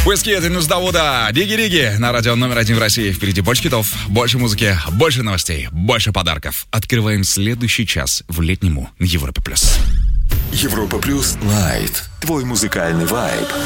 Wizkid и Нуз Давуда. Диги-диги на радио номер 1 в России. Впереди больше хитов, больше музыки, больше новостей, больше подарков. Открываем следующий час в летнему Европе+. Европа Плюс Лайт. Твой музыкальный вайб.